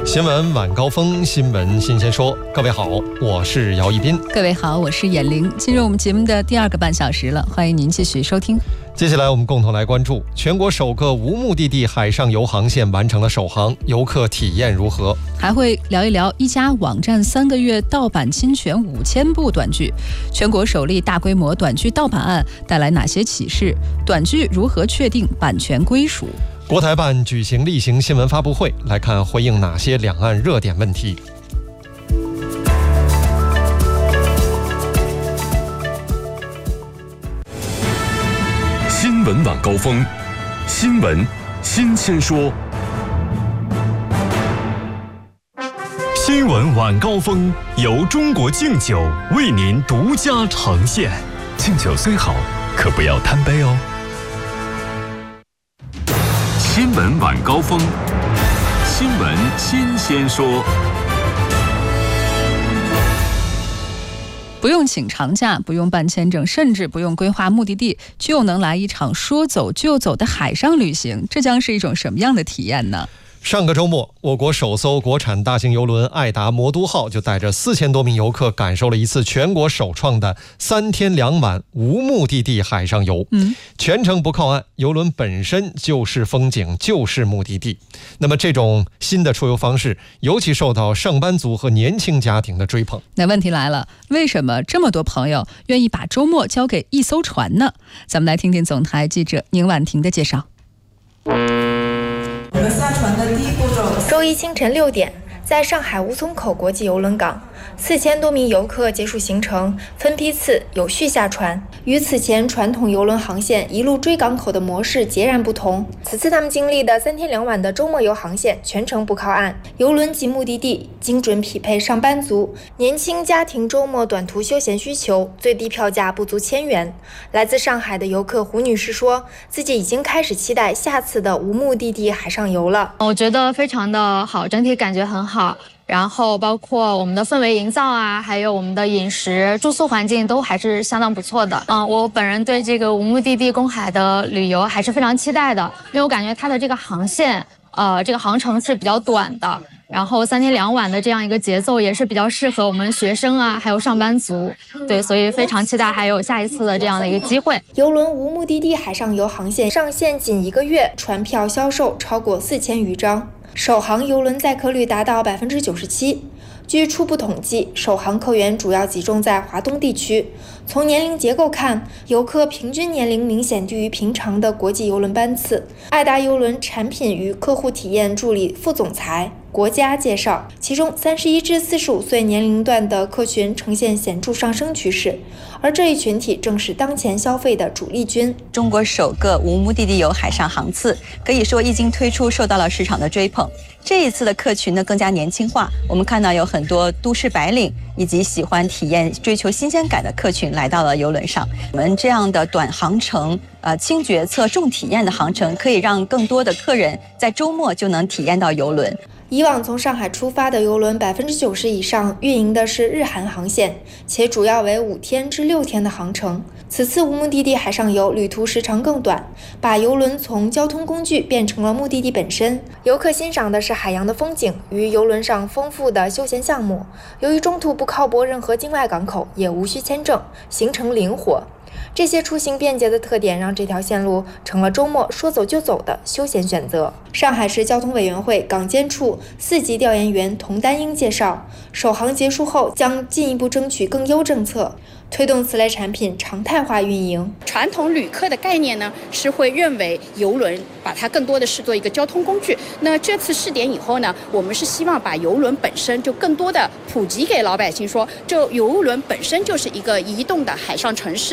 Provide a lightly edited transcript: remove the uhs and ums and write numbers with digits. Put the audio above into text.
新闻晚高峰，新闻新鲜说。各位好，我是姚一斌。 各位好，我是闫玲。进入我们节目的第2个半小时了，欢迎您继续收听。 接下来我们共同来关注全国首个无目的地海上游航线完成了首航，游客体验如何？ 还会聊一聊一家网站3个月盗版侵权5000部短剧，全国首例大规模短剧盗版案带来哪些启示？短剧如何确定版权归属？ 国台办举行例行新闻发布会，来看回应哪些两岸热点问题。 新闻晚高峰，新闻新鲜说。新闻晚高峰由中国敬酒为您独家呈现。敬酒虽好，可不要贪杯哦。新闻晚高峰，新闻新鲜说。 不用请长假，不用办签证，甚至不用规划目的地，就能来一场说走就走的海上旅行，这将是一种什么样的体验呢？ 上个周末，我国首艘国产大型邮轮爱达魔都号就带着4000多名游客感受了一次全国首创的3天2晚无目的地海上游。全程不靠岸，邮轮本身就是风景，就是目的地。那么这种新的出游方式，尤其受到上班族和年轻家庭的追捧。 那问题来了，为什么这么多朋友愿意把周末交给一艘船呢？咱们来听听总台记者宁婉婷的介绍。 我们下船的第一步骤。 周一清晨6点，在上海吴淞口国际邮轮港，4000多名游客结束行程，分批次有序下船。与此前传统邮轮航线一路追港口的模式截然不同。此次他们经历的3天2晚的周末游航线，全程不靠岸，邮轮及目的地精准匹配上班族、年轻家庭周末短途休闲需求，最低票价不足1000元。来自上海的游客胡女士说，自己已经开始期待下次的无目的地海上游了。 我觉得非常的好，整体感觉很好。然后包括我们的氛围营造啊，还有我们的饮食住宿环境都还是相当不错的。我本人对这个无目的地公海的旅游还是非常期待的，因为我感觉它的这个航线，这个航程是比较短的，然后3天2晚的这样一个节奏也是比较适合我们学生啊，还有上班族。对，所以非常期待还有下一次的这样的一个机会。 邮轮无目的地海上游航线上线仅1个月，船票销售超过4000余张。首航邮轮载客率达到97%。据初步统计，首航客源主要集中在华东地区。从年龄结构看，游客平均年龄明显低于平常的国际邮轮班次。爱达邮轮产品与客户体验助理副总裁国家介绍，其中31至45岁年龄段的客群呈现显著上升趋势，而这一群体正是当前消费的主力军。 中国首个无目的地游海上航次，可以说一经推出受到了市场的追捧。这一次的客群呢更加年轻化，我们看到有很多都市白领以及喜欢体验、追求新鲜感的客群来到了邮轮上。我们这样的短航程、轻决策、重体验的航程，可以让更多的客人在周末就能体验到邮轮。 以往从上海出发的邮轮90%以上运营的是日韩航线，且主要为5天至6天的航程。此次无目的地海上游旅途时长更短，把邮轮从交通工具变成了目的地本身。游客欣赏的是海洋的风景与邮轮上丰富的休闲项目。由于中途不靠泊任何境外港口，也无需签证，行程灵活。这些出行便捷的特点让这条线路成了周末说走就走的休闲选择。上海市交通委员会港监处4级调研员童丹英介绍，首航结束后将进一步争取更优政策，推动此类产品常态化运营。 传统旅客的概念呢，是会认为邮轮把它更多的视作一个交通工具。那这次试点以后呢，我们是希望把邮轮本身就更多的普及给老百姓，说这邮轮本身就是一个移动的海上城市。